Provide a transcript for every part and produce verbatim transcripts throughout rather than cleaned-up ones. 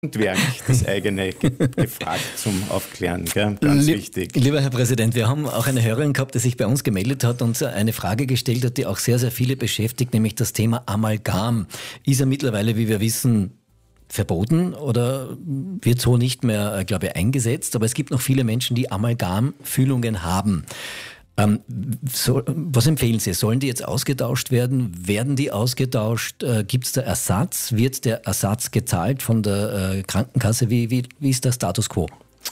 Handwerk, das eigene, ge- gefragt zum Aufklären, gell? Ganz Lieb, wichtig. Lieber Herr Präsident, wir haben auch eine Hörerin gehabt, die sich bei uns gemeldet hat und eine Frage gestellt hat, die auch sehr, sehr viele beschäftigt, nämlich das Thema Amalgam. Ist ja mittlerweile, wie wir wissen, verboten oder wird so nicht mehr, glaube ich, eingesetzt, aber es gibt noch viele Menschen, die Amalgamfüllungen haben. Ähm, so, was empfehlen Sie? Sollen die jetzt ausgetauscht werden? Werden die ausgetauscht? Äh, Gibt es da Ersatz? Wird der Ersatz gezahlt von der äh, Krankenkasse? Wie, wie, wie ist der Status quo?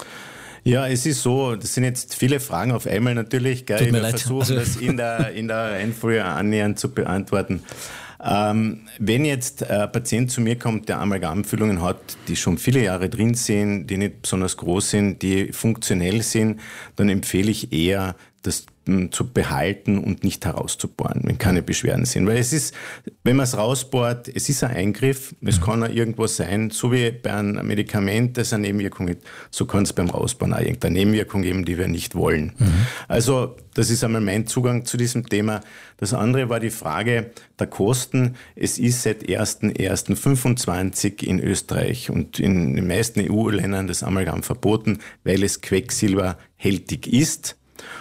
Ja, es ist so, das sind jetzt viele Fragen auf einmal natürlich. Gell? Tut Ich mir werde leid. versuchen, Also das in der, in der Reihenfolge annähernd zu beantworten. Ähm, wenn jetzt ein Patient zu mir kommt, der Amalgamfüllungen hat, die schon viele Jahre drin sind, die nicht besonders groß sind, die funktionell sind, dann empfehle ich eher, das m, zu behalten und nicht herauszubohren, wenn keine Beschwerden sind. Weil es ist, wenn man es rausbohrt, es ist ein Eingriff, es kann auch irgendwas sein, so wie bei einem Medikament, das eine Nebenwirkung hat, so kann es beim Rausbohren auch irgendeine Nebenwirkung geben, die wir nicht wollen. Mhm. Also das ist einmal mein Zugang zu diesem Thema. Das andere war die Frage der Kosten. Es ist seit ersten ersten fünfundzwanzig in Österreich und in den meisten E U-Ländern das Amalgam verboten, weil es quecksilberhältig ist.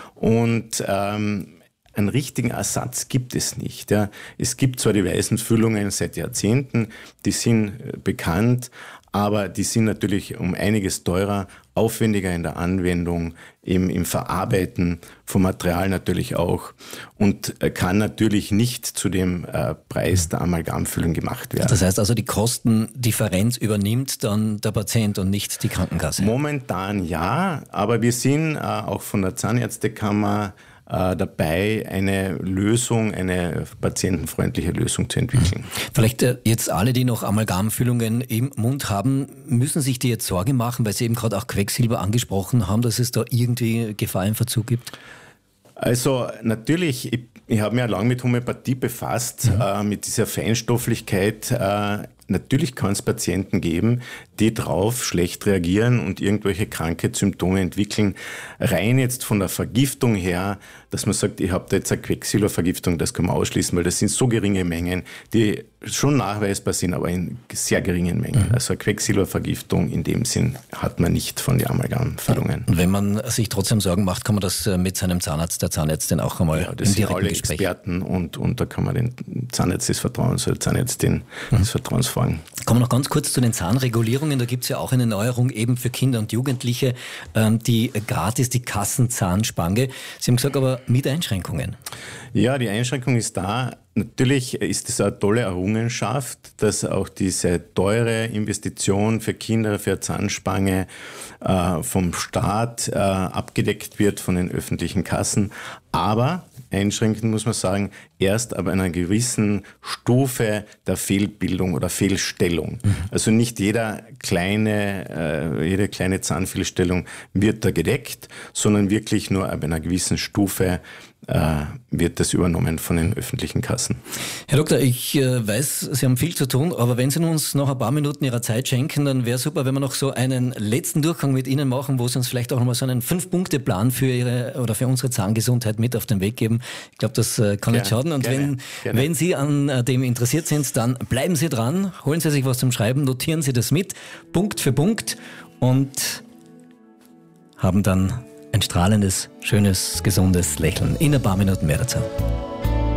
Und ähm, einen richtigen Ersatz gibt es nicht. Ja. Es gibt zwar die weißen Füllungen seit Jahrzehnten, die sind äh, bekannt, aber die sind natürlich um einiges teurer, aufwendiger in der Anwendung, im, im Verarbeiten vom Material natürlich auch und äh, kann natürlich nicht zu dem äh, Preis der Amalgamfüllung gemacht werden. Das heißt also, die Kostendifferenz übernimmt dann der Patient und nicht die Krankenkasse? Momentan ja, aber wir sind äh, auch von der Zahnärztekammer äh, dabei, eine Lösung, eine patientenfreundliche Lösung zu entwickeln. Vielleicht äh, jetzt alle, die noch Amalgamfüllungen im Mund haben, müssen sich die jetzt Sorge machen, weil Sie eben gerade auch Quecksilber angesprochen haben, dass es da irgendwie Gefahr im Verzug gibt? Also natürlich, ich, ich habe mich ja lange mit Homöopathie befasst, mhm. äh, mit dieser Feinstofflichkeit. Äh, natürlich kann es Patienten geben, die drauf schlecht reagieren und irgendwelche Krankheitssymptome entwickeln. Rein jetzt von der Vergiftung her, dass man sagt, ich habe da jetzt eine Quecksilbervergiftung, das kann man ausschließen, weil das sind so geringe Mengen, die schon nachweisbar sind, aber in sehr geringen Mengen. Mhm. Also eine Quecksilbervergiftung in dem Sinn hat man nicht von den Amalgamfüllungen. Und wenn man sich trotzdem Sorgen macht, kann man das mit seinem Zahnarzt, der Zahnärztin auch einmal ja, das im sind direkten alle Gespräch. Experten und, und da kann man den Zahnarzt des Vertrauens oder Zahnärztin mhm. des Vertrauens fragen. Kommen wir noch ganz kurz zu den Zahnregulierungen. Da gibt es ja auch eine Neuerung eben für Kinder und Jugendliche, ähm, die gratis, die Kassenzahnspange. Sie haben gesagt, aber mit Einschränkungen. Ja, die Einschränkung ist da. Natürlich ist es eine tolle Errungenschaft, dass auch diese teure Investition für Kinder, für Zahnspange äh, vom Staat äh, abgedeckt wird von den öffentlichen Kassen. Aber einschränkend muss man sagen, erst ab einer gewissen Stufe der Fehlbildung oder Fehlstellung. Mhm. Also nicht jeder kleine, äh, jede kleine Zahnfehlstellung wird da gedeckt, sondern wirklich nur ab einer gewissen Stufe äh, wird das übernommen von den öffentlichen Kassen. Herr Doktor, ich äh, weiß, Sie haben viel zu tun, aber wenn Sie uns noch ein paar Minuten Ihrer Zeit schenken, dann wäre super, wenn wir noch so einen letzten Durchgang mit Ihnen machen, wo Sie uns vielleicht auch nochmal so einen Fünf-Punkte-Plan für Ihre oder für unsere Zahngesundheit mit auf den Weg geben. Ich glaube, das äh, kann Gerne, nicht schaden. Und gerne, wenn, gerne. wenn Sie an äh, dem interessiert sind, dann bleiben Sie dran, holen Sie sich was zum Schreiben, notieren Sie das mit, Punkt für Punkt und haben dann ein strahlendes, schönes, gesundes Lächeln. In ein paar Minuten mehr dazu.